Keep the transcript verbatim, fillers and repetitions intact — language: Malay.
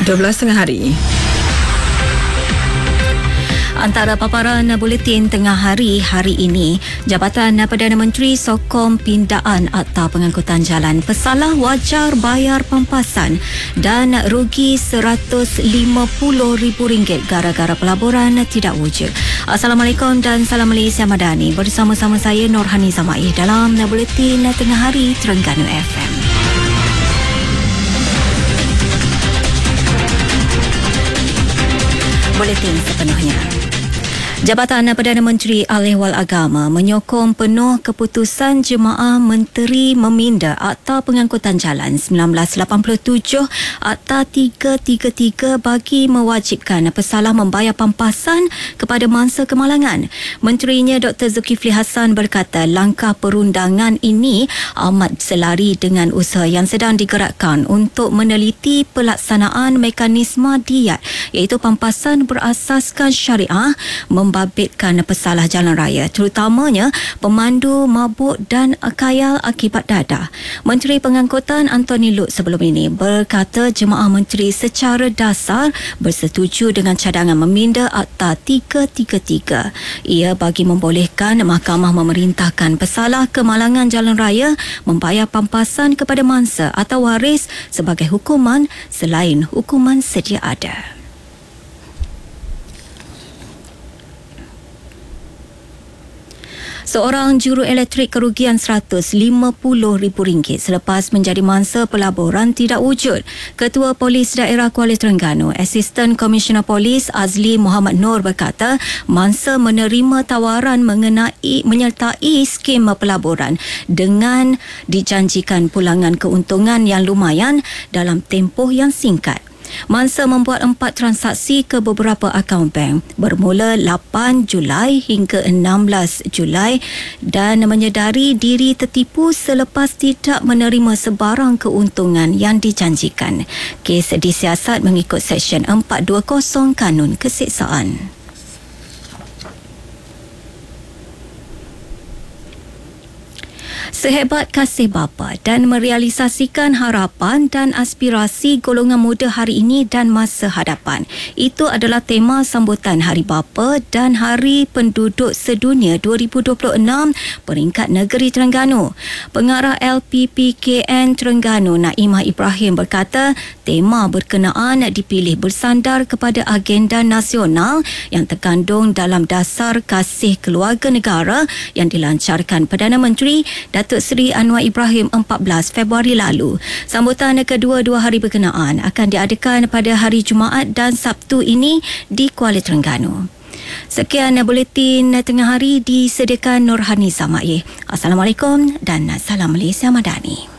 dua belas tengah hari. Antara paparan buletin tengah hari hari ini, Jabatan Perdana Menteri sokong pindaan Akta Pengangkutan Jalan, pesalah wajar bayar pampasan dan rugi seratus lima puluh ribu ringgit gara-gara pelaburan tidak wujud. Assalamualaikum dan salam Malaysia Madani. Bersama-sama saya Norhani Zamaih dalam buletin tengah hari Terengganu F M. Buletin sepenuhnya. Jabatan Perdana Menteri Al-Ehwal Agama menyokong penuh keputusan Jemaah Menteri meminda Akta Pengangkutan Jalan seribu sembilan ratus lapan puluh tujuh Akta tiga tiga tiga bagi mewajibkan pesalah membayar pampasan kepada mangsa kemalangan. Menterinya Doktor Zulkifli Hassan berkata langkah perundangan ini amat selari dengan usaha yang sedang digerakkan untuk meneliti pelaksanaan mekanisme diat iaitu pampasan berasaskan syariah membabitkan pesalah jalan raya, terutamanya pemandu mabuk dan khayal akibat dadah. Menteri Pengangkutan Anthony Loke sebelum ini berkata jemaah menteri secara dasar bersetuju dengan cadangan meminda Akta tiga tiga tiga. Ia bagi membolehkan mahkamah memerintahkan pesalah kemalangan jalan raya membayar pampasan kepada mangsa atau waris sebagai hukuman selain hukuman sedia ada. Seorang juru elektrik kerugian seratus lima puluh ribu ringgit selepas menjadi mangsa pelaburan tidak wujud. Ketua Polis Daerah Kuala Terengganu, Asisten Komisioner Polis Azli Muhammad Noor berkata mangsa menerima tawaran mengenai menyertai skim pelaburan dengan dijanjikan pulangan keuntungan yang lumayan dalam tempoh yang singkat. Mangsa membuat empat transaksi ke beberapa akaun bank bermula lapan Julai hingga enam belas Julai dan menyedari diri tertipu selepas tidak menerima sebarang keuntungan yang dijanjikan. Kes disiasat mengikut Seksyen empat dua kosong Kanun Keseksaan. Sehebat kasih bapa dan merealisasikan harapan dan aspirasi golongan muda hari ini dan masa hadapan. Itu adalah tema sambutan Hari Bapa dan Hari Penduduk Sedunia dua ribu dua puluh enam peringkat negeri Terengganu. Pengarah L P P K N Terengganu Naimah Ibrahim berkata tema berkenaan dipilih bersandar kepada agenda nasional yang terkandung dalam Dasar Kasih Keluarga Negara yang dilancarkan Perdana Menteri Datuk Seri Anwar Ibrahim empat belas Februari lalu. Sambutan kedua dua hari berkenaan akan diadakan pada hari Jumaat dan Sabtu ini di Kuala Terengganu. Sekian buletin tengah hari disediakan Norhani Zamaih. Assalamualaikum dan salam Malaysia Madani.